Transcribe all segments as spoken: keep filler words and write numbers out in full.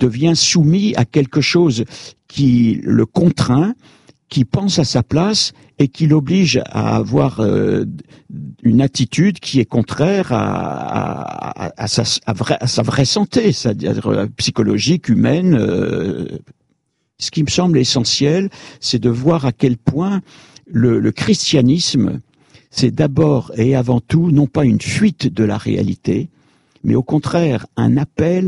devient soumis à quelque chose qui le contraint, qui pense à sa place et qui l'oblige à avoir euh, une attitude qui est contraire à, à, à, sa, à, vrai, à sa vraie santé, c'est-à-dire psychologique, humaine. Euh. Ce qui me semble essentiel, c'est de voir à quel point le, le christianisme, c'est d'abord et avant tout non pas une fuite de la réalité, mais au contraire un appel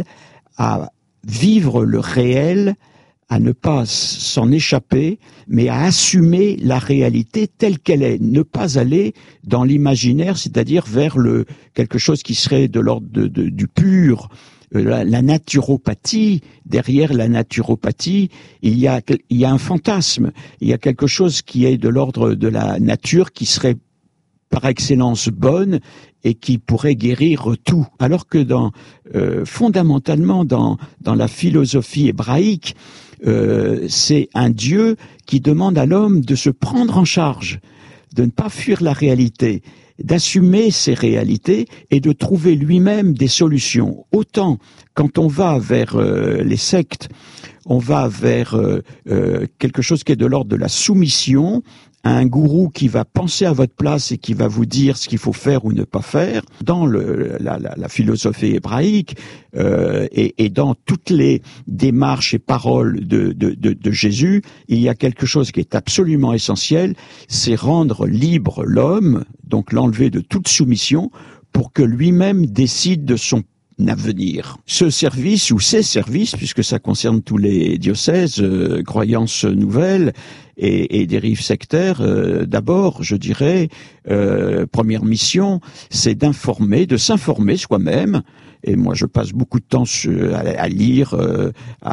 à vivre le réel, à ne pas s'en échapper, mais à assumer la réalité telle qu'elle est, ne pas aller dans l'imaginaire, c'est-à-dire vers le quelque chose qui serait de l'ordre de, de, du pur, la, la naturopathie. Derrière la naturopathie, il y a il y a un fantasme, il y a quelque chose qui est de l'ordre de la nature, qui serait par excellence bonne et qui pourrait guérir tout. Alors que dans euh, fondamentalement dans dans la philosophie hébraïque, Euh, c'est un Dieu qui demande à l'homme de se prendre en charge, de ne pas fuir la réalité, d'assumer ses réalités et de trouver lui-même des solutions. Autant quand on va vers euh, les sectes, on va vers euh, euh, quelque chose qui est de l'ordre de la soumission, à un gourou qui va penser à votre place et qui va vous dire ce qu'il faut faire ou ne pas faire. Dans le, la, la, la philosophie hébraïque euh, et, et dans toutes les démarches et paroles de, de, de, de Jésus, il y a quelque chose qui est absolument essentiel, c'est rendre libre l'homme, donc l'enlever de toute soumission, pour que lui-même décide de son avenir. Ce service ou ces services, puisque ça concerne tous les diocèses, euh, croyances nouvelles et, et dérives sectaires, euh, d'abord, je dirais, euh, première mission, c'est d'informer, de s'informer soi-même. Et moi, je passe beaucoup de temps à, à lire, euh,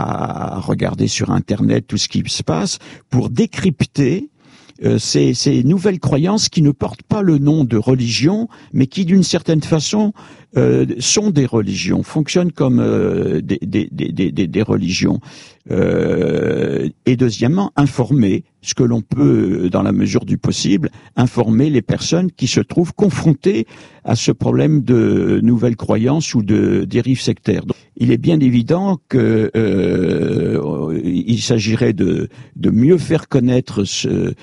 à regarder sur Internet tout ce qui se passe, pour décrypter Euh, ces, ces nouvelles croyances qui ne portent pas le nom de religion, mais qui, d'une certaine façon, euh, sont des religions, fonctionnent comme euh, des, des, des, des, des religions. Euh, et deuxièmement, informer, ce que l'on peut, dans la mesure du possible, informer les personnes qui se trouvent confrontées à ce problème de nouvelles croyances ou de dérives sectaires. Donc, il est bien évident que euh, il s'agirait de, de mieux faire connaître ce,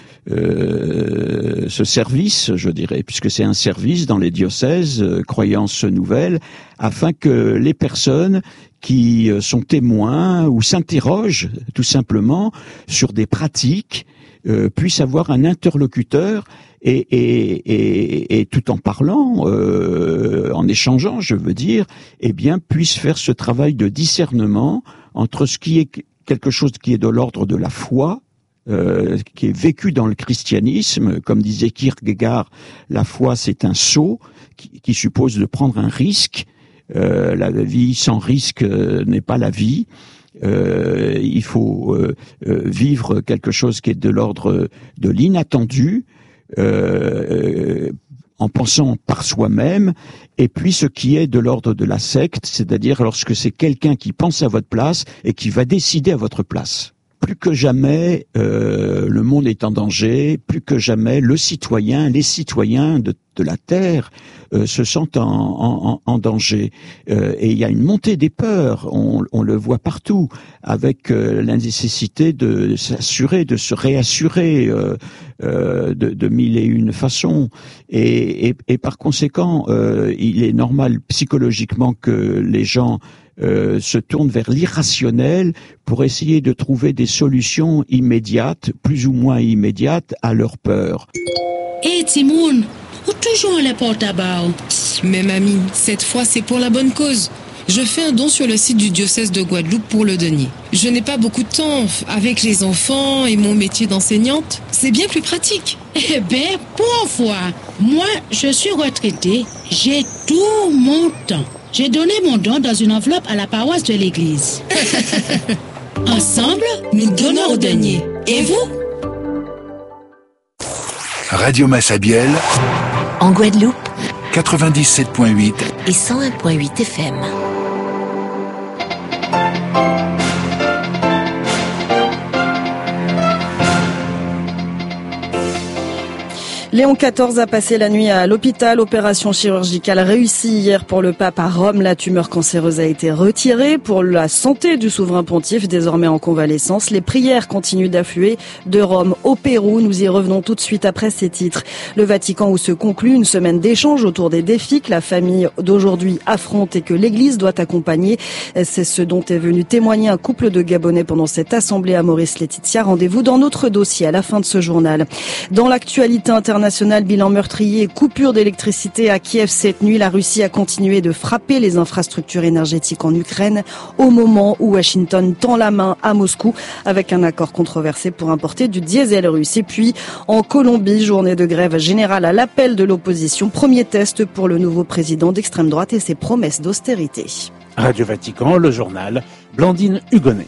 euh, ce service, je dirais, puisque c'est un service dans les diocèses, euh, croyances nouvelles, afin que les personnes qui sont témoins ou s'interrogent tout simplement sur des pratiques euh, puissent avoir un interlocuteur et, et, et, et tout en parlant, euh, en échangeant, je veux dire, eh bien puissent faire ce travail de discernement entre ce qui est quelque chose qui est de l'ordre de la foi, euh, qui est vécu dans le christianisme, comme disait Kierkegaard, la foi c'est un saut qui, qui suppose de prendre un risque. Euh, la vie sans risque euh, n'est pas la vie. Euh, il faut euh, euh, vivre quelque chose qui est de l'ordre de l'inattendu, euh, en pensant par soi-même, et puis ce qui est de l'ordre de la secte, c'est-à-dire lorsque c'est quelqu'un qui pense à votre place et qui va décider à votre place. Plus que jamais, euh, le monde est en danger, plus que jamais, le citoyen, les citoyens de, de la Terre euh, se sentent en, en, en danger. Euh, et il y a une montée des peurs, on, on le voit partout, avec euh, la nécessité de s'assurer, de se réassurer euh, euh, de, de mille et une façons. Et, et, et par conséquent, euh, il est normal psychologiquement que les gens Euh, se tournent vers l'irrationnel pour essayer de trouver des solutions immédiates, plus ou moins immédiates, à leur peur. Hé, hey, Timoun, où toujours les portes à barre? Mais mamie, cette fois c'est pour la bonne cause. Je fais un don sur le site du diocèse de Guadeloupe pour le denier. Je n'ai pas beaucoup de temps avec les enfants et mon métier d'enseignante. C'est bien plus pratique. Eh ben, pour une fois, moi, je suis retraitée. J'ai tout mon temps. J'ai donné mon don dans une enveloppe à la paroisse de l'église. Ensemble, nous donnons au denier. Et vous? Radio Massabielle, en Guadeloupe, quatre-vingt-dix-sept point huit et cent un point huit F M. Léon quatorze a passé la nuit à l'hôpital. Opération chirurgicale réussie hier pour le pape à Rome. La tumeur cancéreuse a été retirée. Pour la santé du souverain pontife, désormais en convalescence, les prières continuent d'affluer de Rome au Pérou. Nous y revenons tout de suite après ces titres. Le Vatican où se conclut une semaine d'échanges autour des défis que la famille d'aujourd'hui affronte et que l'Église doit accompagner. C'est ce dont est venu témoigner un couple de Gabonais pendant cette assemblée à Maurice Laetitia. Rendez-vous dans notre dossier à la fin de ce journal. Dans l'actualité internationale, National, bilan meurtrier et coupure d'électricité à Kiev cette nuit. La Russie a continué de frapper les infrastructures énergétiques en Ukraine au moment où Washington tend la main à Moscou avec un accord controversé pour importer du diesel russe. Et puis en Colombie, journée de grève générale à l'appel de l'opposition. Premier test pour le nouveau président d'extrême droite et ses promesses d'austérité. Radio Vatican, le journal, Blandine Hugonnet.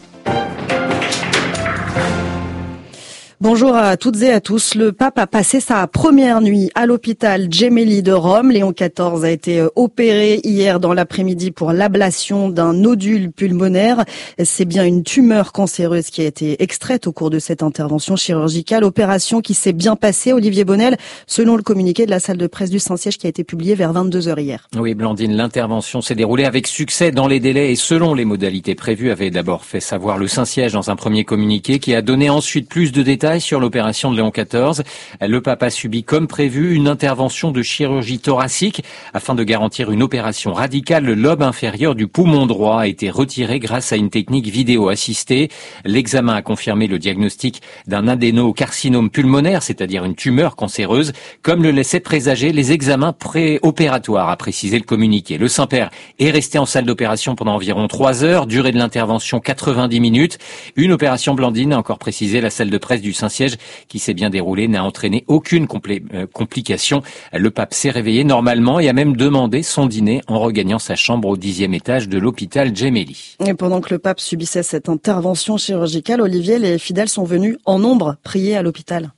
Bonjour à toutes et à tous. Le pape a passé sa première nuit à l'hôpital Gemelli de Rome. Léon quatorze a été opéré hier dans l'après-midi pour l'ablation d'un nodule pulmonaire. C'est bien une tumeur cancéreuse qui a été extraite au cours de cette intervention chirurgicale. Opération qui s'est bien passée, Olivier Bonnel, selon le communiqué de la salle de presse du Saint-Siège qui a été publié vers vingt-deux heures hier. Oui, Blandine, l'intervention s'est déroulée avec succès dans les délais et selon les modalités prévues, avait d'abord fait savoir le Saint-Siège dans un premier communiqué qui a donné ensuite plus de détails sur l'opération de Léon quatorze. Le pape a subi comme prévu une intervention de chirurgie thoracique afin de garantir une opération radicale. Le lobe inférieur du poumon droit a été retiré grâce à une technique vidéo assistée. L'examen a confirmé le diagnostic d'un adénocarcinome pulmonaire, c'est-à-dire une tumeur cancéreuse, comme le laissaient présager les examens préopératoires, a précisé le communiqué. Le Saint-Père est resté en salle d'opération pendant environ trois heures, durée de l'intervention quatre-vingt-dix minutes. Une opération, Blandine, a encore précisé la salle de presse du Saint-Siège, qui s'est bien déroulé, n'a entraîné aucune complé- euh, complication. Le pape s'est réveillé normalement et a même demandé son dîner en regagnant sa chambre au dixième étage de l'hôpital Gemelli. Et pendant que le pape subissait cette intervention chirurgicale, Olivier, les fidèles sont venus en nombre prier à l'hôpital.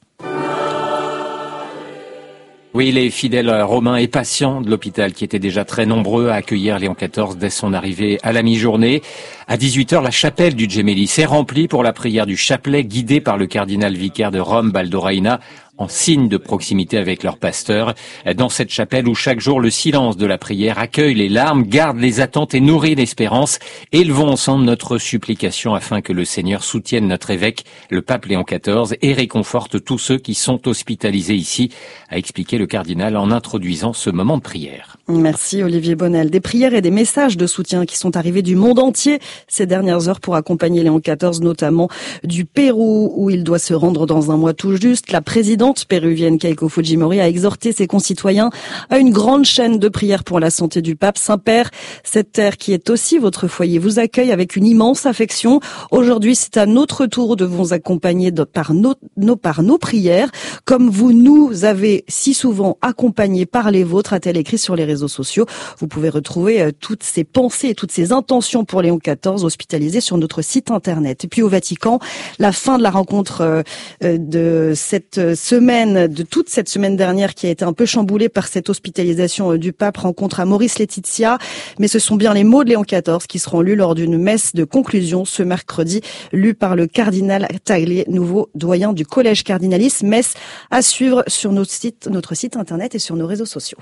Oui, les fidèles romains et patients de l'hôpital qui étaient déjà très nombreux à accueillir Léon quatorze dès son arrivée à la mi-journée. À dix-huit heures, la chapelle du Gemelli s'est remplie pour la prière du chapelet guidée par le cardinal vicaire de Rome, Baldo Reina, en signe de proximité avec leur pasteur. Dans cette chapelle où chaque jour le silence de la prière accueille les larmes, garde les attentes et nourrit l'espérance, élevons ensemble notre supplication afin que le Seigneur soutienne notre évêque, le pape Léon quatorze, et réconforte tous ceux qui sont hospitalisés ici, a expliqué le cardinal en introduisant ce moment de prière. Merci Olivier Bonnel. Des prières et des messages de soutien qui sont arrivés du monde entier ces dernières heures pour accompagner Léon quatorze, notamment du Pérou où il doit se rendre dans un mois tout juste. La présidente péruvienne Keiko Fujimori a exhorté ses concitoyens à une grande chaîne de prières pour la santé du pape. Saint-Père, cette terre qui est aussi votre foyer vous accueille avec une immense affection. Aujourd'hui, c'est à notre tour de vous accompagner de, par, nos, nos, par nos prières, comme vous nous avez si souvent accompagnés par les vôtres, a-t-elle écrit sur les réseaux sociaux. Vous pouvez retrouver euh, toutes ces pensées et toutes ces intentions pour Léon quatorze hospitalisé sur notre site internet. Et puis au Vatican, la fin de la rencontre euh, de cette semaine, de toute cette semaine dernière qui a été un peu chamboulée par cette hospitalisation euh, du pape, rencontre à Maurice Laetitia. Mais ce sont bien les mots de Léon quatorze qui seront lus lors d'une messe de conclusion ce mercredi, lue par le cardinal Tagle, nouveau doyen du collège cardinaliste. Messe à suivre sur notre site, notre site internet et sur nos réseaux sociaux.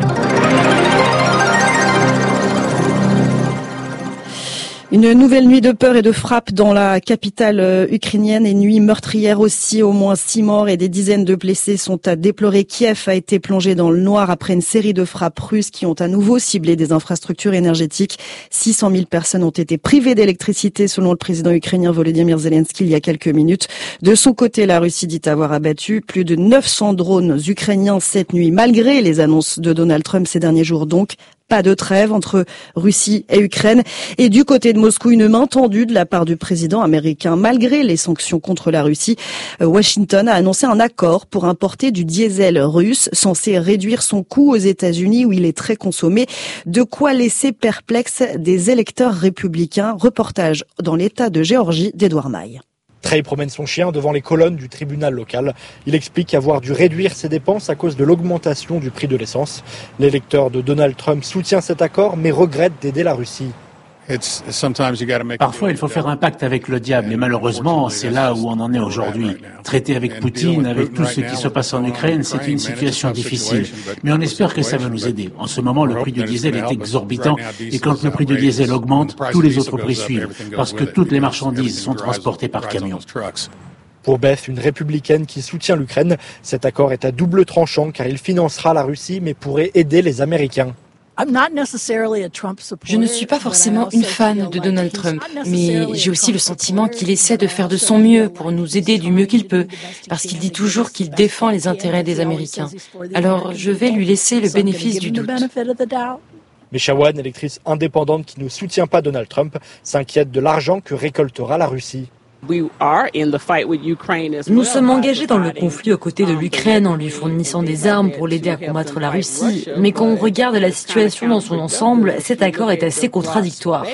Une nouvelle nuit de peur et de frappe dans la capitale ukrainienne et nuit meurtrière aussi. Au moins six morts et des dizaines de blessés sont à déplorer. Kiev a été plongé dans le noir après une série de frappes russes qui ont à nouveau ciblé des infrastructures énergétiques. six cent mille personnes ont été privées d'électricité selon le président ukrainien Volodymyr Zelensky il y a quelques minutes. De son côté, la Russie dit avoir abattu plus de neuf cents drones ukrainiens cette nuit, malgré les annonces de Donald Trump ces derniers jours. Donc, pas de trêve entre Russie et Ukraine. Et du côté de Moscou, une main tendue de la part du président américain. Malgré les sanctions contre la Russie, Washington a annoncé un accord pour importer du diesel russe, censé réduire son coût aux États-Unis où il est très consommé. De quoi laisser perplexes des électeurs républicains. Reportage dans l'État de Géorgie d'Edouard Maille. Trey promène son chien devant les colonnes du tribunal local. Il explique avoir dû réduire ses dépenses à cause de l'augmentation du prix de l'essence. L'électeur de Donald Trump soutient cet accord mais regrette d'aider la Russie. Parfois, il faut faire un pacte avec le diable et malheureusement, c'est là où on en est aujourd'hui. Traiter avec Poutine, avec tout ce qui se passe en Ukraine, c'est une situation difficile. Mais on espère que ça va nous aider. En ce moment, le prix du diesel est exorbitant et quand le prix du diesel augmente, tous les autres prix suivent parce que toutes les marchandises sont transportées par camion. Pour Beth, une républicaine qui soutient l'Ukraine, cet accord est à double tranchant car il financera la Russie mais pourrait aider les Américains. Je ne suis pas forcément une fan de Donald Trump, mais j'ai aussi le sentiment qu'il essaie de faire de son mieux pour nous aider du mieux qu'il peut, parce qu'il dit toujours qu'il défend les intérêts des Américains. Alors je vais lui laisser le bénéfice du doute. Mais Shawan, électrice indépendante qui ne soutient pas Donald Trump, s'inquiète de l'argent que récoltera la Russie. Nous sommes engagés dans le conflit aux côtés de l'Ukraine en lui fournissant des armes pour l'aider à combattre la Russie. Mais quand on regarde la situation dans son ensemble, cet accord est assez contradictoire.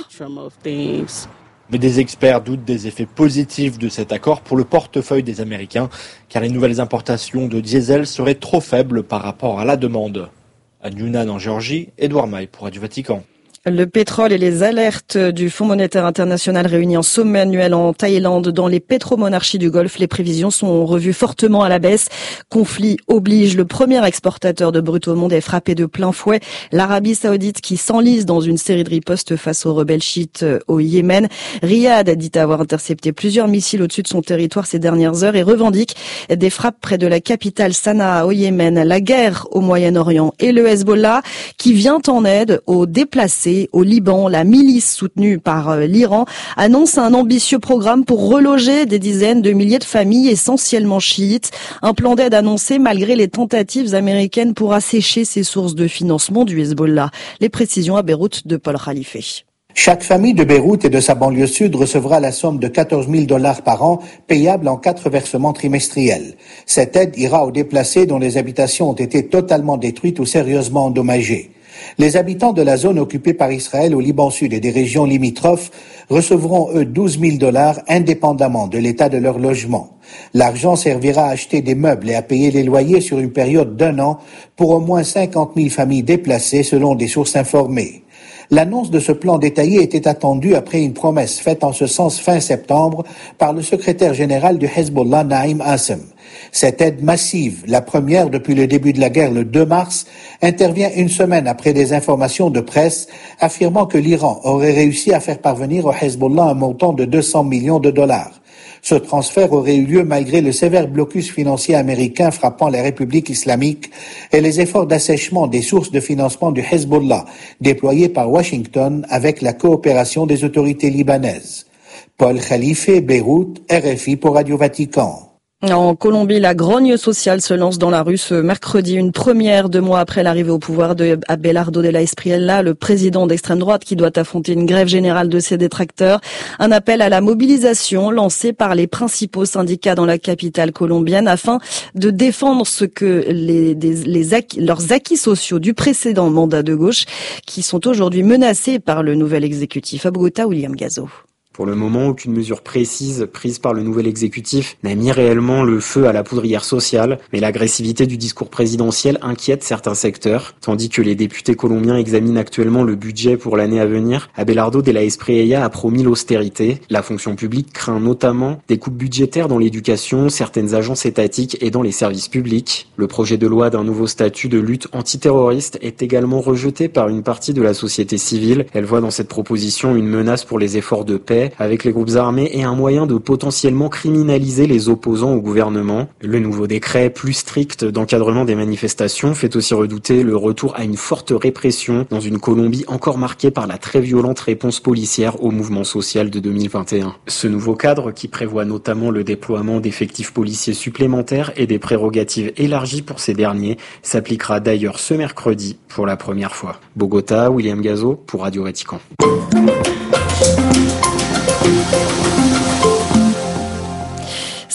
Mais des experts doutent des effets positifs de cet accord pour le portefeuille des Américains, car les nouvelles importations de diesel seraient trop faibles par rapport à la demande. À Yunnan en Géorgie, Édouard Maille pour Radio Vatican. Le pétrole et les alertes du Fonds monétaire international réunis en sommet annuel en Thaïlande dans les pétromonarchies du Golfe. Les prévisions sont revues fortement à la baisse. Conflit oblige. Le premier exportateur de brut au monde est frappé de plein fouet. L'Arabie saoudite qui s'enlise dans une série de ripostes face aux rebelles chiites au Yémen. Riyad a dit avoir intercepté plusieurs missiles au-dessus de son territoire ces dernières heures et revendique des frappes près de la capitale Sanaa au Yémen. La guerre au Moyen-Orient et le Hezbollah qui vient en aide aux déplacés au Liban. La milice soutenue par l'Iran annonce un ambitieux programme pour reloger des dizaines de milliers de familles essentiellement chiites. Un plan d'aide annoncé malgré les tentatives américaines pour assécher ces sources de financement du Hezbollah. Les précisions à Beyrouth de Paul Khalife. Chaque famille de Beyrouth et de sa banlieue sud recevra la somme de quatorze mille dollars par an, payable en quatre versements trimestriels. Cette aide ira aux déplacés dont les habitations ont été totalement détruites ou sérieusement endommagées. Les habitants de la zone occupée par Israël au Liban Sud et des régions limitrophes recevront, eux, douze mille dollars indépendamment de l'état de leur logement. L'argent servira à acheter des meubles et à payer les loyers sur une période d'un an pour au moins cinquante mille familles déplacées selon des sources informées. L'annonce de ce plan détaillé était attendue après une promesse faite en ce sens fin septembre par le secrétaire général du Hezbollah, Naïm Assem. Cette aide massive, la première depuis le début de la guerre le deux mars, intervient une semaine après des informations de presse affirmant que l'Iran aurait réussi à faire parvenir au Hezbollah un montant de deux cents millions de dollars. Ce transfert aurait eu lieu malgré le sévère blocus financier américain frappant la République islamique et les efforts d'assèchement des sources de financement du Hezbollah déployés par Washington avec la coopération des autorités libanaises. Paul Khalife, Beyrouth, R F I pour Radio Vatican. En Colombie, la grogne sociale se lance dans la rue ce mercredi, une première deux mois après l'arrivée au pouvoir de Abelardo de la Espriella, le président d'extrême droite qui doit affronter une grève générale de ses détracteurs. Un appel à la mobilisation lancé par les principaux syndicats dans la capitale colombienne afin de défendre ce que les, des, les acquis, leurs acquis sociaux du précédent mandat de gauche qui sont aujourd'hui menacés par le nouvel exécutif. À Bogota, William Gazo. Pour le moment, aucune mesure précise prise par le nouvel exécutif n'a mis réellement le feu à la poudrière sociale, mais l'agressivité du discours présidentiel inquiète certains secteurs. Tandis que les députés colombiens examinent actuellement le budget pour l'année à venir, Abelardo de la Espriella a promis l'austérité. La fonction publique craint notamment des coupes budgétaires dans l'éducation, certaines agences étatiques et dans les services publics. Le projet de loi d'un nouveau statut de lutte antiterroriste est également rejeté par une partie de la société civile. Elle voit dans cette proposition une menace pour les efforts de paix avec les groupes armés et un moyen de potentiellement criminaliser les opposants au gouvernement. Le nouveau décret plus strict d'encadrement des manifestations fait aussi redouter le retour à une forte répression dans une Colombie encore marquée par la très violente réponse policière au mouvement social de deux mille vingt et un. Ce nouveau cadre, qui prévoit notamment le déploiement d'effectifs policiers supplémentaires et des prérogatives élargies pour ces derniers, s'appliquera d'ailleurs ce mercredi pour la première fois. Bogota, William Gazo pour Radio Vatican.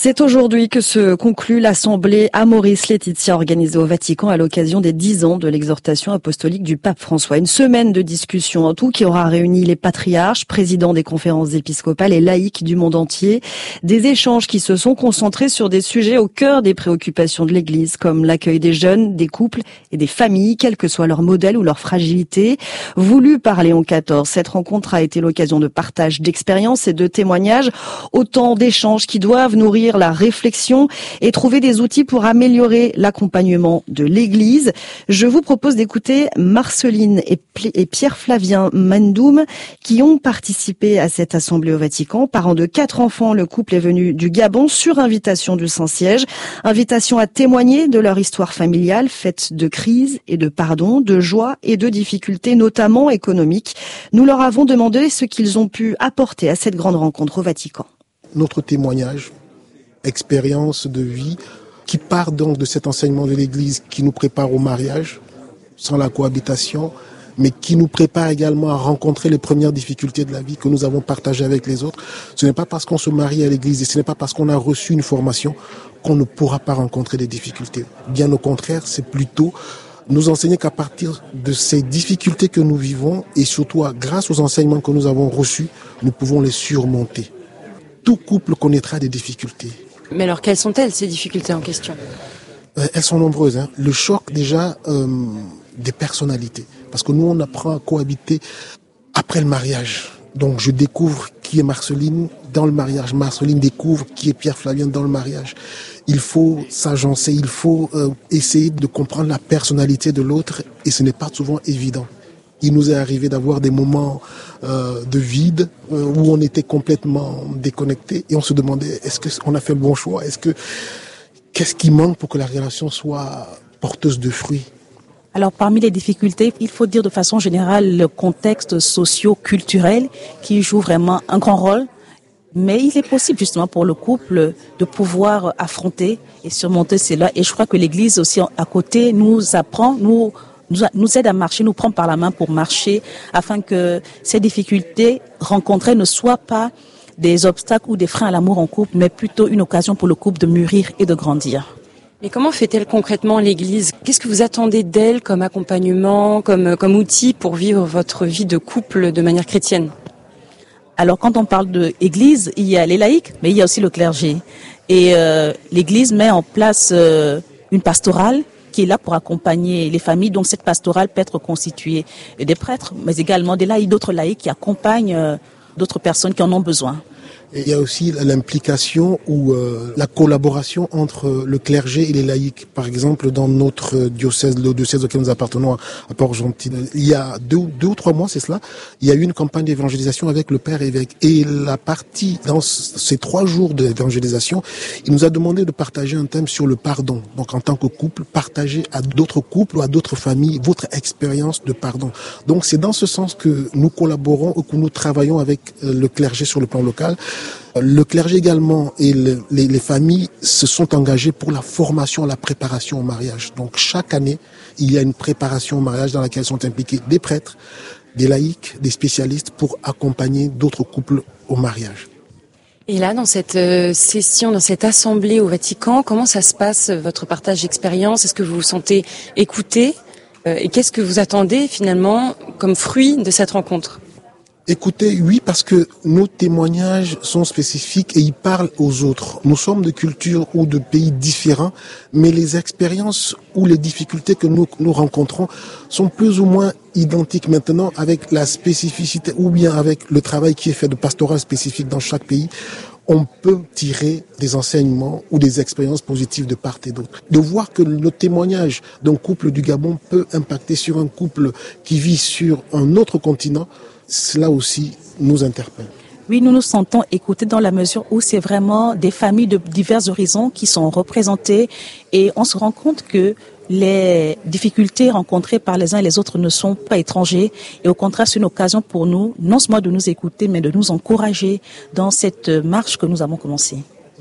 C'est aujourd'hui que se conclut l'assemblée Amoris Laetitia organisée au Vatican à l'occasion des dix ans de l'exhortation apostolique du pape François. Une semaine de discussion en tout qui aura réuni les patriarches, présidents des conférences épiscopales et laïcs du monde entier. Des échanges qui se sont concentrés sur des sujets au cœur des préoccupations de l'Église, comme l'accueil des jeunes, des couples et des familles, quel que soit leur modèle ou leur fragilité. Voulu par Léon quatorze, cette rencontre a été l'occasion de partage d'expériences et de témoignages, autant d'échanges qui doivent nourrir la réflexion et trouver des outils pour améliorer l'accompagnement de l'Église. Je vous propose d'écouter Marceline et, et Pierre-Flavien Mendoum qui ont participé à cette assemblée au Vatican. Parents de quatre enfants, le couple est venu du Gabon sur invitation du Saint-Siège. Invitation à témoigner de leur histoire familiale faite de crise et de pardon, de joie et de difficultés, notamment économiques. Nous leur avons demandé ce qu'ils ont pu apporter à cette grande rencontre au Vatican. Notre témoignage, expérience de vie qui part donc de cet enseignement de l'Église qui nous prépare au mariage sans la cohabitation, mais qui nous prépare également à rencontrer les premières difficultés de la vie que nous avons partagées avec les autres. Ce n'est pas parce qu'on se marie à l'Église et ce n'est pas parce qu'on a reçu une formation qu'on ne pourra pas rencontrer des difficultés. Bien au contraire, c'est plutôt nous enseigner qu'à partir de ces difficultés que nous vivons et surtout grâce aux enseignements que nous avons reçus, nous pouvons les surmonter. Tout couple connaîtra des difficultés. Mais alors, quelles sont-elles, ces difficultés en question ? euh, Elles sont nombreuses. Hein. Le choc, déjà, euh, des personnalités. Parce que nous, on apprend à cohabiter après le mariage. Donc, je découvre qui est Marceline dans le mariage. Marceline découvre qui est Pierre-Flavien dans le mariage. Il faut s'agencer, il faut euh, essayer de comprendre la personnalité de l'autre. Et ce n'est pas souvent évident. Il nous est arrivé d'avoir des moments euh, de vide euh, où on était complètement déconnecté et on se demandait est-ce qu'on a fait le bon choix, est-ce que qu'est-ce qui manque pour que la relation soit porteuse de fruits. Alors parmi les difficultés, il faut dire de façon générale le contexte socio-culturel qui joue vraiment un grand rôle. Mais il est possible justement pour le couple de pouvoir affronter et surmonter cela. Et je crois que l'Église aussi à côté nous apprend, nous nous aide à marcher, nous prend par la main pour marcher afin que ces difficultés rencontrées ne soient pas des obstacles ou des freins à l'amour en couple, mais plutôt une occasion pour le couple de mûrir et de grandir. Mais comment fait-elle concrètement l'Église ? Qu'est-ce que vous attendez d'elle comme accompagnement, comme, comme outil pour vivre votre vie de couple de manière chrétienne ? Alors quand on parle de Église, il y a les laïcs, mais il y a aussi le clergé. Et euh, l'Église met en place euh, une pastorale qui est là pour accompagner les familles. Donc cette pastorale peut être constituée des prêtres, mais également des laïcs, d'autres laïcs qui accompagnent euh, d'autres personnes qui en ont besoin. Et il y a aussi l'implication ou euh, la collaboration entre le clergé et les laïcs. Par exemple, dans notre diocèse, le diocèse auquel nous appartenons à Port-Gentil, il y a deux, deux ou trois mois, c'est cela, il y a eu une campagne d'évangélisation avec le père évêque. Et la partie, dans ces trois jours d'évangélisation, il nous a demandé de partager un thème sur le pardon. Donc en tant que couple, partager à d'autres couples ou à d'autres familles votre expérience de pardon. Donc c'est dans ce sens que nous collaborons ou que nous travaillons avec le clergé sur le plan local. Le clergé également et le, les, les familles se sont engagés pour la formation, la préparation au mariage. Donc chaque année, il y a une préparation au mariage dans laquelle sont impliqués des prêtres, des laïcs, des spécialistes pour accompagner d'autres couples au mariage. Et là, dans cette euh, session, dans cette assemblée au Vatican, comment ça se passe, votre partage d'expérience ? Est-ce que vous vous sentez écouté ? euh, Et qu'est-ce que vous attendez finalement comme fruit de cette rencontre ? Écoutez, oui, parce que nos témoignages sont spécifiques et ils parlent aux autres. Nous sommes de cultures ou de pays différents, mais les expériences ou les difficultés que nous, nous rencontrons sont plus ou moins identiques maintenant avec la spécificité ou bien avec le travail qui est fait de pastoral spécifique dans chaque pays. On peut tirer des enseignements ou des expériences positives de part et d'autre. De voir que le témoignage d'un couple du Gabon peut impacter sur un couple qui vit sur un autre continent, cela aussi nous interpelle. Oui, nous nous sentons écoutés dans la mesure où c'est vraiment des familles de divers horizons qui sont représentées et on se rend compte que les difficultés rencontrées par les uns et les autres ne sont pas étrangers et au contraire c'est une occasion pour nous non seulement de nous écouter mais de nous encourager dans cette marche que nous avons commencée.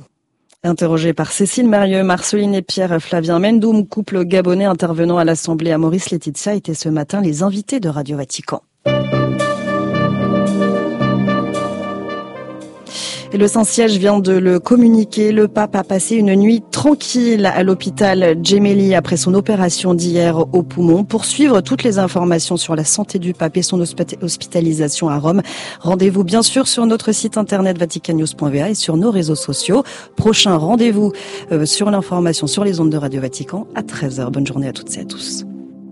Interrogé par Cécile Mérieux, Marceline et Pierre-Flavien Mendoum, couple gabonais intervenant à l'Assemblée Amoris Laetitia, étaient ce matin les invités de Radio Vatican. Et le Saint-Siège vient de le communiquer. Le pape a passé une nuit tranquille à l'hôpital Gemelli après son opération d'hier au poumon. Pour suivre toutes les informations sur la santé du pape et son hospitalisation à Rome, rendez-vous bien sûr sur notre site internet vatican news point v a et sur nos réseaux sociaux. Prochain rendez-vous euh, sur l'information sur les ondes de Radio Vatican à treize heures. Bonne journée à toutes et à tous.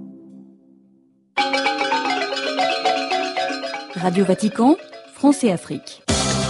Radio Vatican, France et Afrique.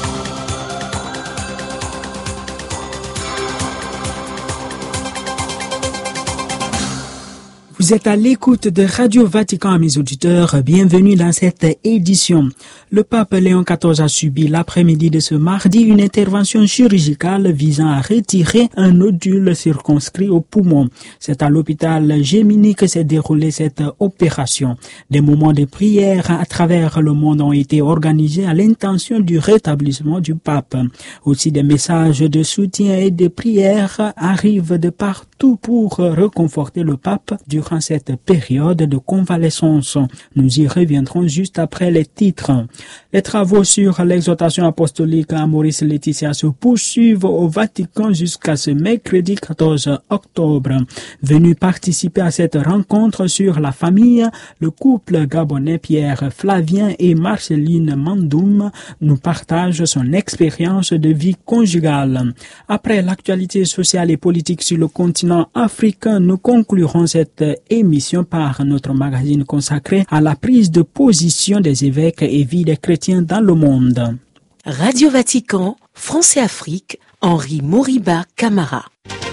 Vous êtes à l'écoute de Radio Vatican, mes auditeurs. Bienvenue dans cette édition. Le pape Léon quatorze a subi l'après-midi de ce mardi une intervention chirurgicale visant à retirer un nodule circonscrit au poumon. C'est à l'hôpital Gemelli que s'est déroulée cette opération. Des moments de prière à travers le monde ont été organisés à l'intention du rétablissement du pape. Aussi des messages de soutien et de prière arrivent de partout pour réconforter le pape durant cette période de convalescence. Nous y reviendrons juste après les titres. Les travaux sur l'exhortation apostolique à Amoris Laetitia se poursuivent au Vatican jusqu'à ce mercredi quatorze octobre. Venu participer à cette rencontre sur la famille, le couple gabonais Pierre Flavien et Marceline Mandoum nous partage son expérience de vie conjugale. Après l'actualité sociale et politique sur le continent africain, nous conclurons cette émission par notre magazine consacré à la prise de position des évêques et vie des chrétiens dans le monde. Radio Vatican, France et Afrique, Henri Moriba Camara.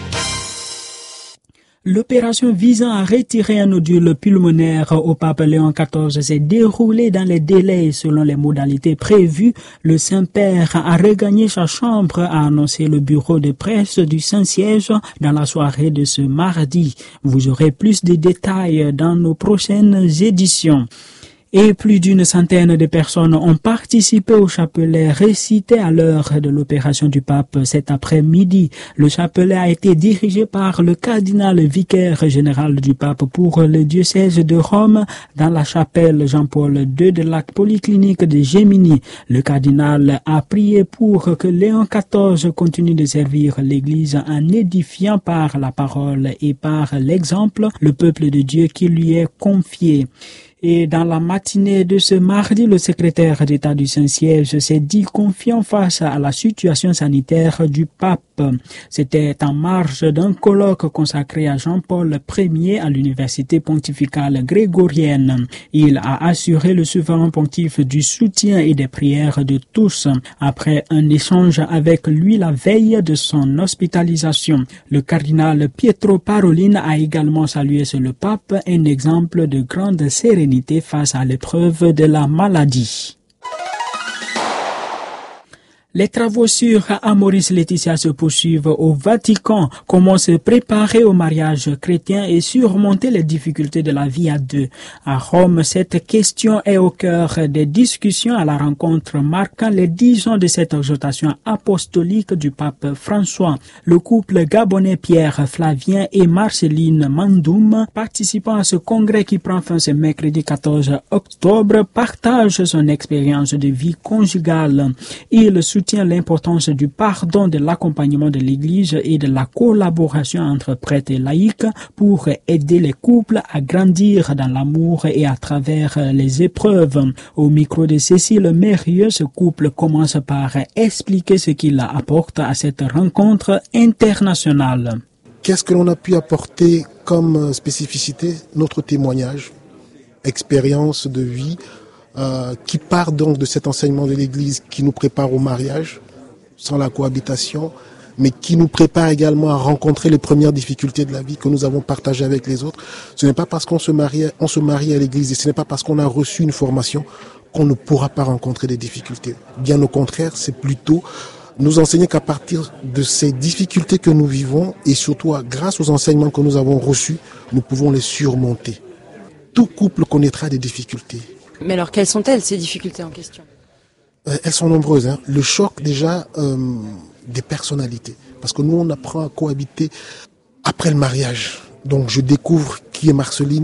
L'opération visant à retirer un nodule pulmonaire au pape Léon quatorze s'est déroulée dans les délais et selon les modalités prévues. Le Saint-Père a regagné sa chambre, a annoncé le bureau de presse du Saint-Siège dans la soirée de ce mardi. Vous aurez plus de détails dans nos prochaines éditions. Et plus d'une centaine de personnes ont participé au chapelet récité à l'heure de l'opération du pape cet après-midi. Le chapelet a été dirigé par le cardinal vicaire général du pape pour le diocèse de Rome dans la chapelle Jean-Paul deux de la polyclinique de Gemelli. Le cardinal a prié pour que Léon quatorze continue de servir l'Église en édifiant par la parole et par l'exemple le peuple de Dieu qui lui est confié. Et dans la matinée de ce mardi, le secrétaire d'État du Saint-Siège s'est dit confiant face à la situation sanitaire du pape. C'était en marge d'un colloque consacré à Jean-Paul Ier à l'université pontificale grégorienne. Il a assuré le souverain pontife du soutien et des prières de tous. Après un échange avec lui la veille de son hospitalisation, le cardinal Pietro Parolin a également salué sur le pape, un exemple de grande sérénité face à l'épreuve de la maladie. Les travaux sur Amoris Laetitia se poursuivent au Vatican. Comment se préparer au mariage chrétien et surmonter les difficultés de la vie à deux. À Rome, cette question est au cœur des discussions à la rencontre marquant les dix ans de cette exhortation apostolique du pape François. Le couple gabonais Pierre Flavien et Marceline Mandoum, participant à ce congrès qui prend fin ce mercredi quatorze octobre, partage son expérience de vie conjugale. Il soutient l'importance du pardon, de l'accompagnement de l'Église et de la collaboration entre prêtres et laïcs pour aider les couples à grandir dans l'amour et à travers les épreuves. Au micro de Cécile Mérieux, ce couple commence par expliquer ce qu'il apporte à cette rencontre internationale. Qu'est-ce que l'on a pu apporter comme spécificité? Notre témoignage, expérience de vie, Euh, qui part donc de cet enseignement de l'Église qui nous prépare au mariage, sans la cohabitation, mais qui nous prépare également à rencontrer les premières difficultés de la vie que nous avons partagées avec les autres. Ce n'est pas parce qu'on se marie, on se marie à l'Église et ce n'est pas parce qu'on a reçu une formation qu'on ne pourra pas rencontrer des difficultés. Bien au contraire, c'est plutôt nous enseigner qu'à partir de ces difficultés que nous vivons et surtout grâce aux enseignements que nous avons reçus, nous pouvons les surmonter. Tout couple connaîtra des difficultés. Mais alors, quelles sont-elles, ces difficultés en question? euh, Elles sont nombreuses. Hein. Le choc, déjà, euh, des personnalités. Parce que nous, on apprend à cohabiter après le mariage. Donc, je découvre qui est Marceline.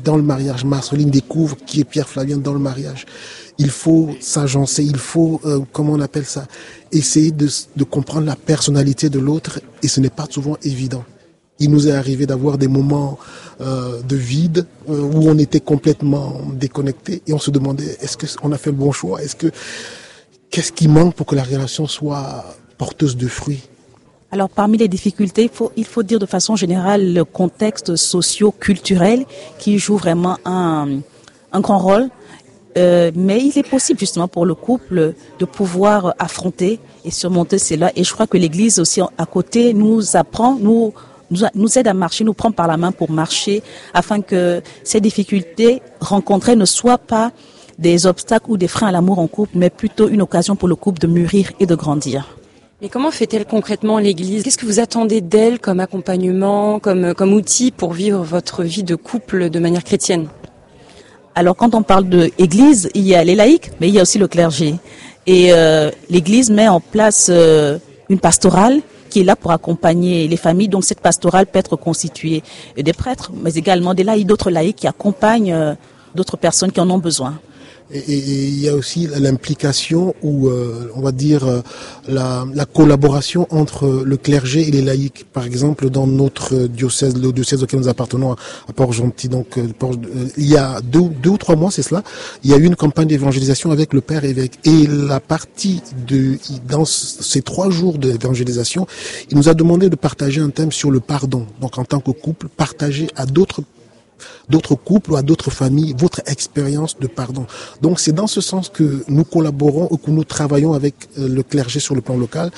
dans le mariage. Marceline découvre qui est Pierre Flavien dans le mariage. Il faut s'agencer, il faut, euh, comment on appelle ça, essayer de, de comprendre la personnalité de l'autre, et ce n'est pas souvent évident. Il nous est arrivé d'avoir des moments euh, de vide euh, où on était complètement déconnecté et on se demandait est-ce qu'on a fait le bon choix, est-ce que qu'est-ce qui manque pour que la relation soit porteuse de fruits. Alors parmi les difficultés, il faut, il faut dire de façon générale le contexte socio-culturel qui joue vraiment un, un grand rôle. Euh, mais il est possible justement pour le couple de pouvoir affronter et surmonter cela. Et je crois que l'Église aussi à côté nous apprend, nous nous, nous aide à marcher, nous prend par la main pour marcher, afin que ces difficultés rencontrées ne soient pas des obstacles ou des freins à l'amour en couple, mais plutôt une occasion pour le couple de mûrir et de grandir. Mais comment fait-elle concrètement l'Église? Qu'est-ce que vous attendez d'elle comme accompagnement, comme, comme outil pour vivre votre vie de couple de manière chrétienne? Alors quand on parle de Église, il y a les laïcs, mais il y a aussi le clergé. Et euh, l'Église met en place euh, une pastorale qui est là pour accompagner les familles. Donc cette pastorale peut être constituée des prêtres, mais également des laïcs, d'autres laïcs qui accompagnent euh, d'autres personnes qui en ont besoin. Et, et, et il y a aussi l'implication ou euh, on va dire euh, la, la collaboration entre le clergé et les laïcs. Par exemple, dans notre diocèse, le diocèse auquel nous appartenons à Port-Gentil, donc euh, Port, euh, il y a deux, deux ou trois mois, c'est cela, il y a eu une campagne d'évangélisation avec le père évêque. Et la partie de dans ces trois jours d'évangélisation, il nous a demandé de partager un thème sur le pardon. Donc en tant que couple, partager à d'autres d'autres couples ou à d'autres familles votre expérience de pardon. Donc c'est dans ce sens que nous collaborons ou que nous travaillons avec le clergé sur le plan local.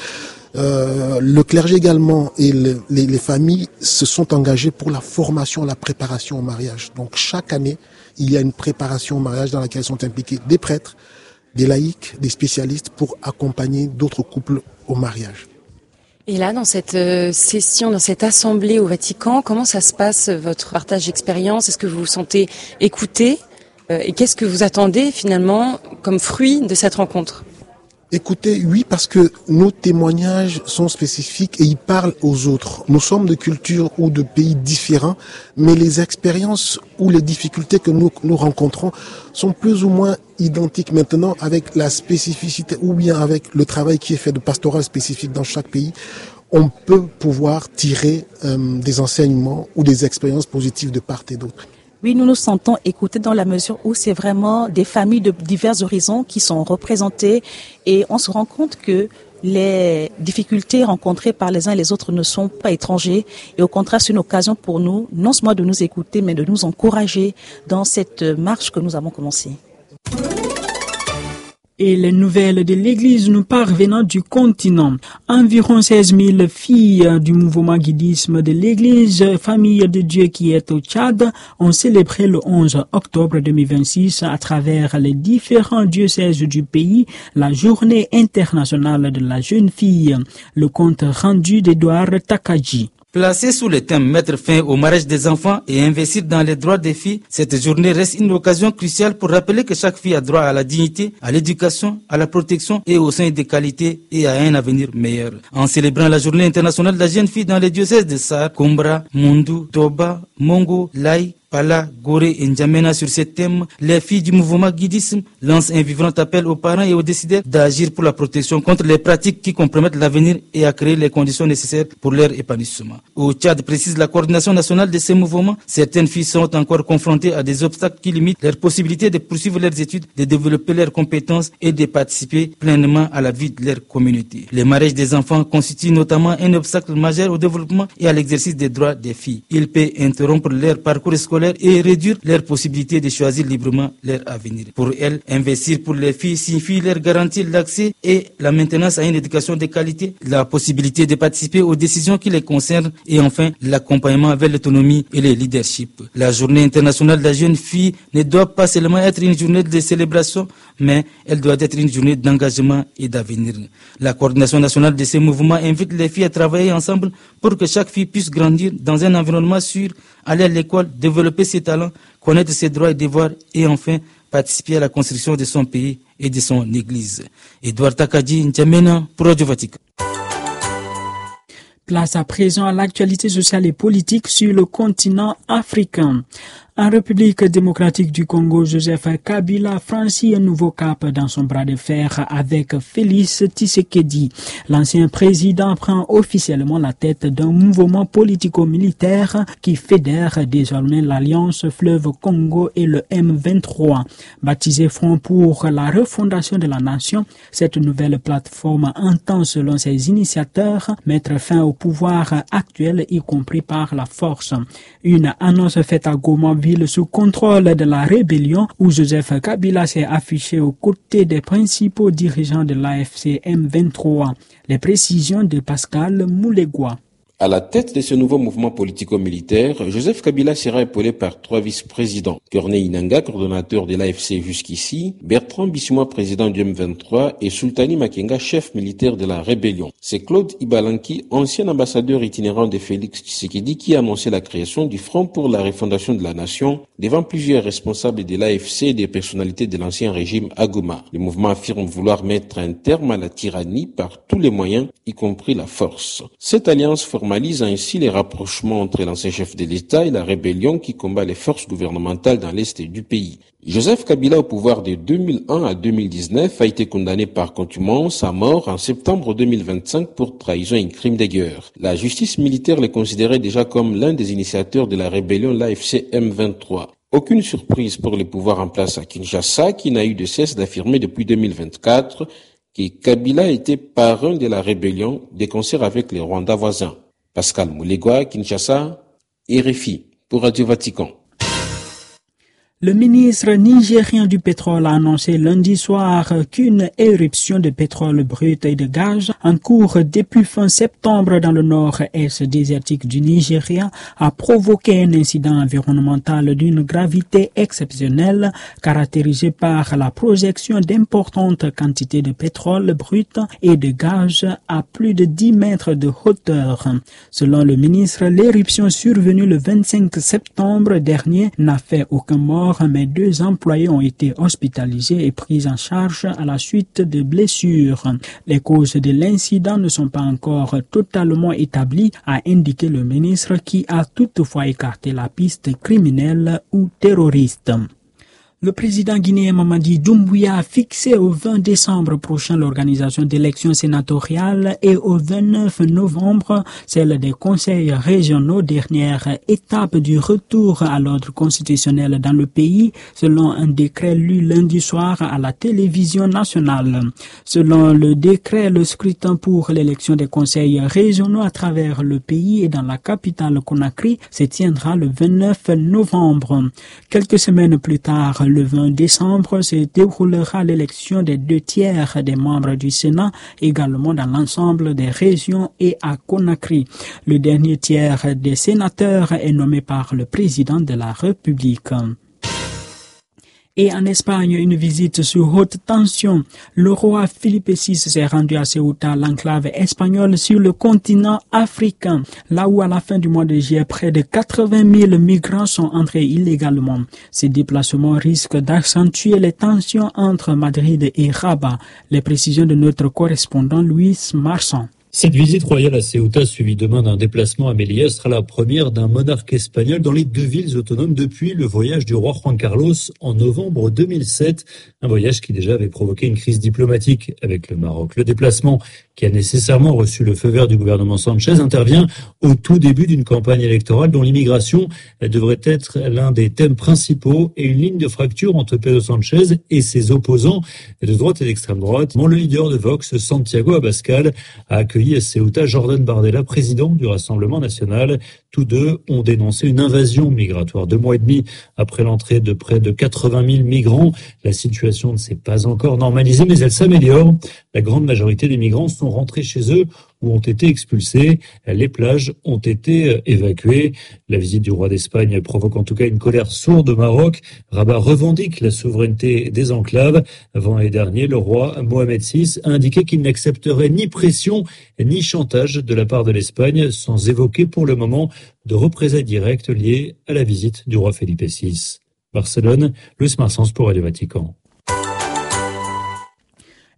Euh, le clergé également et le, les, les familles se sont engagés pour la formation, la préparation au mariage. Donc chaque année, il y a une préparation au mariage dans laquelle sont impliqués des prêtres, des laïcs, des spécialistes pour accompagner d'autres couples au mariage. Et là, dans cette euh, session, dans cette assemblée au Vatican, comment ça se passe, votre partage d'expérience? Est-ce que vous vous sentez écouté? euh, Et qu'est-ce que vous attendez finalement comme fruit de cette rencontre? Écoutez, oui, parce que nos témoignages sont spécifiques et ils parlent aux autres. Nous sommes de cultures ou de pays différents, mais les expériences ou les difficultés que nous, nous rencontrons sont plus ou moins identiques maintenant avec la spécificité ou bien avec le travail qui est fait de pastoral spécifique dans chaque pays. On peut pouvoir tirer euh, des enseignements ou des expériences positives de part et d'autre. Oui, nous nous sentons écoutés dans la mesure où c'est vraiment des familles de divers horizons qui sont représentées et on se rend compte que les difficultés rencontrées par les uns et les autres ne sont pas étrangers et au contraire c'est une occasion pour nous non seulement de nous écouter mais de nous encourager dans cette marche que nous avons commencée. Et les nouvelles de l'Église nous parvenant du continent. Environ seize mille filles du mouvement guidisme de l'Église, Famille de Dieu qui est au Tchad, ont célébré le onze octobre deux mille vingt-six à travers les différents diocèses du pays la journée internationale de la jeune fille. Le compte rendu d'Edouard Takadji. Placée sous le thème mettre fin au mariage des enfants et investir dans les droits des filles, cette journée reste une occasion cruciale pour rappeler que chaque fille a droit à la dignité, à l'éducation, à la protection et au sein des qualités et à un avenir meilleur. En célébrant la journée internationale de la jeune fille dans les diocèses de Sar, Kombra, Mundu, Toba, Mongo, Lai, Pala, Gorée et N'Djamena sur ce thème, les filles du mouvement guidisme lancent un vibrant appel aux parents et aux décideurs d'agir pour la protection contre les pratiques qui compromettent l'avenir et à créer les conditions nécessaires pour leur épanouissement. Au Tchad, précise la coordination nationale de ces mouvements, certaines filles sont encore confrontées à des obstacles qui limitent leur possibilité de poursuivre leurs études, de développer leurs compétences et de participer pleinement à la vie de leur communauté. Le mariage des enfants constitue notamment un obstacle majeur au développement et à l'exercice des droits des filles. Il peut interrompre leur parcours scolaire et réduire leurs possibilités de choisir librement leur avenir. Pour elles, investir pour les filles signifie leur garantir l'accès et la maintenance à une éducation de qualité, la possibilité de participer aux décisions qui les concernent et enfin l'accompagnement vers l'autonomie et le leadership. La journée internationale de la jeune fille ne doit pas seulement être une journée de célébration, mais elle doit être une journée d'engagement et d'avenir. La coordination nationale de ces mouvements invite les filles à travailler ensemble pour que chaque fille puisse grandir dans un environnement sûr, aller à l'école, développer ses talents, connaître ses droits et devoirs et enfin participer à la construction de son pays et de son église. Edouard Takadji, N'Djamena pour Radio Vatican. Place à présent à l'actualité sociale et politique sur le continent africain. En République démocratique du Congo, Joseph Kabila franchit un nouveau cap dans son bras de fer avec Félix Tshisekedi. L'ancien président prend officiellement la tête d'un mouvement politico-militaire qui fédère désormais l'Alliance Fleuve Congo et le M vingt-trois. Baptisé Front pour la refondation de la nation, cette nouvelle plateforme entend, selon ses initiateurs, mettre fin au pouvoir actuel, y compris par la force. Une annonce faite à Goma, ville sous contrôle de la rébellion, où Joseph Kabila s'est affiché aux côtés des principaux dirigeants de l'A F C M vingt-trois. Les précisions de Pascal Moulegua. À la tête de ce nouveau mouvement politico-militaire, Joseph Kabila sera épaulé par trois vice-présidents. Corneille Nangaa, coordonnateur de l'A F C jusqu'ici, Bertrand Bisimwa, président du M vingt-trois, et Sultani Makenga, chef militaire de la rébellion. C'est Claude Ibalanki, ancien ambassadeur itinérant de Félix Tshisekedi, qui a annoncé la création du Front pour la refondation de la nation devant plusieurs responsables de l'A F C et des personnalités de l'ancien régime à Goma. Le mouvement affirme vouloir mettre un terme à la tyrannie par tous les moyens, y compris la force. Cette alliance formalise ainsi les rapprochements entre l'ancien chef de l'État et la rébellion qui combat les forces gouvernementales dans l'est du pays. Joseph Kabila, au pouvoir de deux mille un à deux mille dix-neuf, a été condamné par contumace à mort en septembre deux mille vingt-cinq pour trahison et crime de guerre. La justice militaire le considérait déjà comme l'un des initiateurs de la rébellion l'A F C M vingt-trois. Aucune surprise pour les pouvoirs en place à Kinshasa, qui n'a eu de cesse d'affirmer depuis deux mille vingt-quatre que Kabila était parrain de la rébellion de concert avec les Rwandais voisins. Pascal Moulegua, Kinshasa, R F I, pour Radio Vatican. Le ministre nigérien du pétrole a annoncé lundi soir qu'une éruption de pétrole brut et de gaz en cours depuis fin septembre dans le nord-est désertique du Nigeria a provoqué un incident environnemental d'une gravité exceptionnelle caractérisé par la projection d'importantes quantités de pétrole brut et de gaz à plus de dix mètres de hauteur. Selon le ministre, l'éruption survenue le vingt-cinq septembre dernier n'a fait aucun mort, mais deux employés ont été hospitalisés et pris en charge à la suite de blessures. Les causes de l'incident ne sont pas encore totalement établies, a indiqué le ministre, qui a toutefois écarté la piste criminelle ou terroriste. Le président guinéen Mamadi Doumbouya a fixé au vingt décembre prochain l'organisation d'élections sénatoriales et au vingt-neuf novembre celle des conseils régionaux, dernière étape du retour à l'ordre constitutionnel dans le pays, selon un décret lu lundi soir à la télévision nationale. Selon le décret, le scrutin pour l'élection des conseils régionaux à travers le pays et dans la capitale Conakry se tiendra le vingt-neuf novembre. Quelques semaines plus tard, le vingt décembre, se déroulera l'élection des deux tiers des membres du Sénat, également dans l'ensemble des régions et à Conakry. Le dernier tiers des sénateurs est nommé par le président de la République. Et en Espagne, une visite sous haute tension. Le roi Philippe six s'est rendu à Ceuta, l'enclave espagnole sur le continent africain, là où à la fin du mois de juillet, près de quatre-vingt mille migrants sont entrés illégalement. Ces déplacements risquent d'accentuer les tensions entre Madrid et Rabat. Les précisions de notre correspondant Luis Marsan. Cette visite royale à Ceuta, suivie demain d'un déplacement à Melilla, sera la première d'un monarque espagnol dans les deux villes autonomes depuis le voyage du roi Juan Carlos en novembre deux mille sept. Un voyage qui déjà avait provoqué une crise diplomatique avec le Maroc. Le déplacement, qui a nécessairement reçu le feu vert du gouvernement Sanchez, intervient au tout début d'une campagne électorale dont l'immigration devrait être l'un des thèmes principaux et une ligne de fracture entre Pedro Sanchez et ses opposants de droite et d'extrême droite. Le leader de Vox, Santiago Abascal, a accueilli à Ceuta Jordan Bardella, président du Rassemblement national. Tous deux ont dénoncé une invasion migratoire. Deux mois et demi après l'entrée de près de quatre-vingt mille migrants, la situation ne s'est pas encore normalisée, mais elle s'améliore. La grande majorité des migrants sont rentrés chez eux ou ont été expulsés. Les plages ont été évacuées. La visite du roi d'Espagne provoque en tout cas une colère sourde au Maroc. Rabat revendique la souveraineté des enclaves. Vendredi dernier, le roi Mohamed six a indiqué qu'il n'accepterait ni pression ni chantage de la part de l'Espagne, sans évoquer pour le moment de représailles directes liées à la visite du roi Felipe six. Barcelone, Luis Marsens pour Radio Vatican.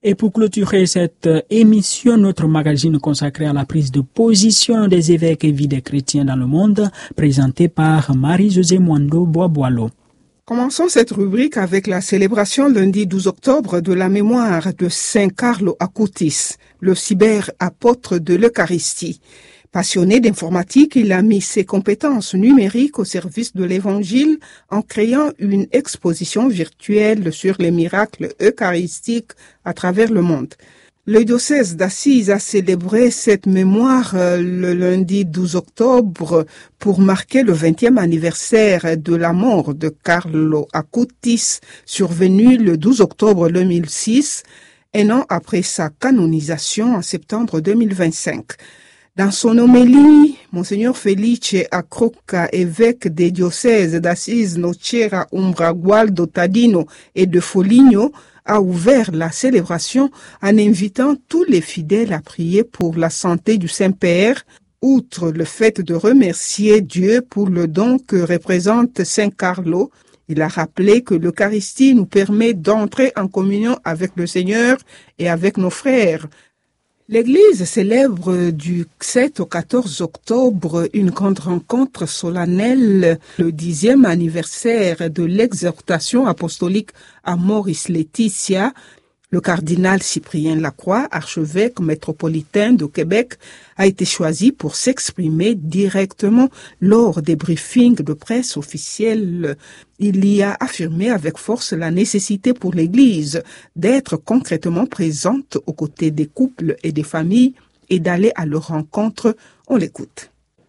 Et pour clôturer cette émission, notre magazine consacré à la prise de position des évêques et vie des chrétiens dans le monde, présenté par Marie-Josée Mwando Boisboilo. Commençons cette rubrique avec la célébration lundi douze octobre de la mémoire de Saint Carlo Acutis, le cyber-apôtre de l'Eucharistie. Passionné d'informatique, il a mis ses compétences numériques au service de l'Évangile en créant une exposition virtuelle sur les miracles eucharistiques à travers le monde. Le diocèse d'Assise a célébré cette mémoire le lundi douze octobre pour marquer le vingtième anniversaire de la mort de Carlo Acutis, survenu le douze octobre deux mille six, un an après sa canonisation en septembre deux mille vingt-cinq. Dans son homélie, Monseigneur Felice Acrocca, évêque des diocèses d'Assise, Nocera, Umbra, Gualdo, Tadino et de Foligno, a ouvert la célébration en invitant tous les fidèles à prier pour la santé du Saint-Père, outre le fait de remercier Dieu pour le don que représente Saint Carlo. Il a rappelé que l'Eucharistie nous permet d'entrer en communion avec le Seigneur et avec nos frères. L'Église célèbre du sept au quatorze octobre une grande rencontre solennelle, le dixième anniversaire de l'exhortation apostolique Amoris Laetitia. Le cardinal Cyprien Lacroix, archevêque métropolitain de Québec, a été choisi pour s'exprimer directement lors des briefings de presse officiels. Il y a affirmé avec force la nécessité pour l'Église d'être concrètement présente aux côtés des couples et des familles et d'aller à leur rencontre. On l'écoute.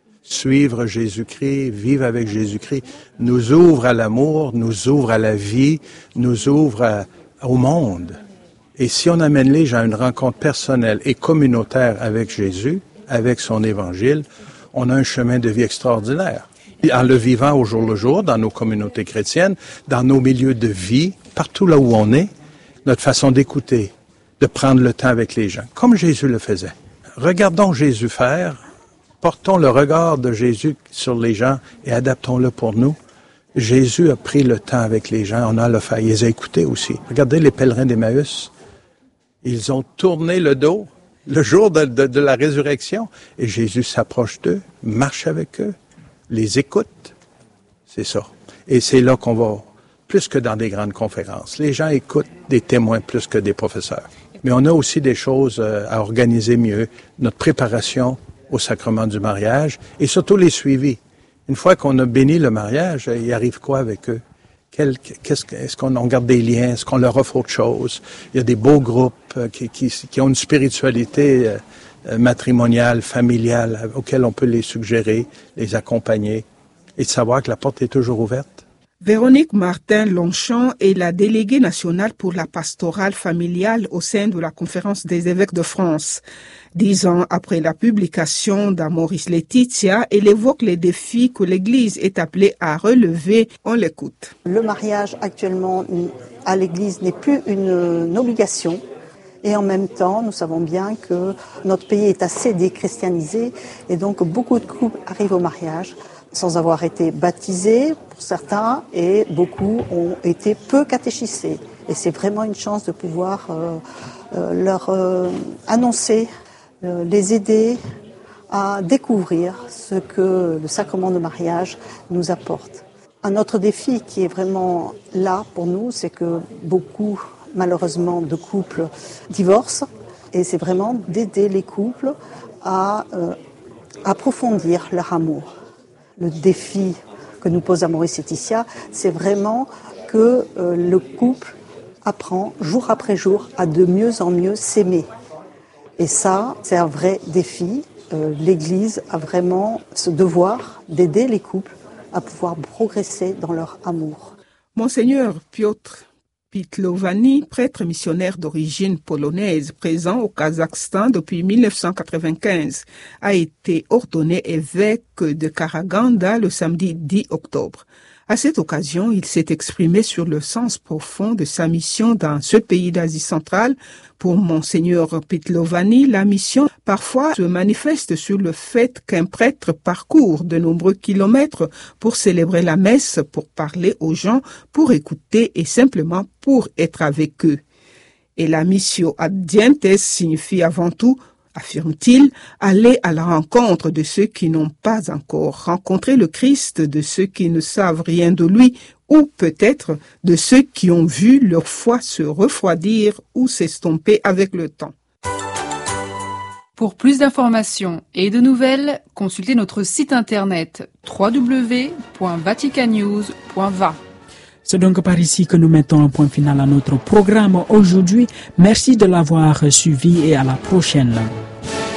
Suivre Jésus-Christ, vivre avec Jésus-Christ, nous ouvre à l'amour, nous ouvre à la vie, nous ouvre à, au monde. Et si on amène les gens à une rencontre personnelle et communautaire avec Jésus, avec son évangile, on a un chemin de vie extraordinaire. En le vivant au jour le jour, dans nos communautés chrétiennes, dans nos milieux de vie, partout là où on est, notre façon d'écouter, de prendre le temps avec les gens, comme Jésus le faisait. Regardons Jésus faire, portons le regard de Jésus sur les gens et adaptons-le pour nous. Jésus a pris le temps avec les gens, on a le fait, il les a écoutés aussi. Regardez les pèlerins d'Emmaüs. Ils ont tourné le dos le jour de, de, de la résurrection et Jésus s'approche d'eux, marche avec eux, les écoute. C'est ça. Et c'est là qu'on va, plus que dans des grandes conférences. Les gens écoutent des témoins plus que des professeurs. Mais on a aussi des choses à organiser mieux, notre préparation au sacrement du mariage et surtout les suivis. Une fois qu'on a béni le mariage, il arrive quoi avec eux? Quel, qu'est-ce, est-ce qu'on on garde des liens? Est-ce qu'on leur offre autre chose? Il y a des beaux groupes qui, qui, qui ont une spiritualité euh, matrimoniale, familiale, auxquels on peut les suggérer, les accompagner et de savoir que la porte est toujours ouverte. Véronique Martin-Longchamp est la déléguée nationale pour la pastorale familiale au sein de la Conférence des évêques de France. Dix ans après la publication d'Amoris Laetitia, elle évoque les défis que l'Église est appelée à relever. On l'écoute. Le mariage actuellement à l'Église n'est plus une, une obligation. Et en même temps, nous savons bien que notre pays est assez déchristianisé et donc beaucoup de couples arrivent au mariage sans avoir été baptisés pour certains et beaucoup ont été peu catéchisés. Et c'est vraiment une chance de pouvoir euh, euh, leur euh, annoncer, euh, les aider à découvrir ce que le sacrement de mariage nous apporte. Un autre défi qui est vraiment là pour nous, c'est que beaucoup, malheureusement, de couples divorcent et c'est vraiment d'aider les couples à euh, approfondir leur amour. Le défi que nous pose Amoris Laetitia, c'est vraiment que euh, le couple apprend jour après jour à de mieux en mieux s'aimer. Et ça, c'est un vrai défi. Euh, L'Église a vraiment ce devoir d'aider les couples à pouvoir progresser dans leur amour. Monseigneur Piotr Pitlovani, prêtre missionnaire d'origine polonaise présent au Kazakhstan depuis mille neuf cent quatre-vingt-quinze, a été ordonné évêque de Karaganda le samedi dix octobre. À cette occasion, il s'est exprimé sur le sens profond de sa mission dans ce pays d'Asie centrale. Pour Monseigneur Pitlovani, la mission parfois se manifeste sur le fait qu'un prêtre parcourt de nombreux kilomètres pour célébrer la messe, pour parler aux gens, pour écouter et simplement pour être avec eux. Et la missio ad dientes signifie avant tout, affirme-t-il, aller à la rencontre de ceux qui n'ont pas encore rencontré le Christ, de ceux qui ne savent rien de lui, ou peut-être de ceux qui ont vu leur foi se refroidir ou s'estomper avec le temps. Pour plus d'informations et de nouvelles, consultez notre site internet w w w point vatican news point v a. C'est donc par ici que nous mettons un point final à notre programme aujourd'hui. Merci de l'avoir suivi et à la prochaine.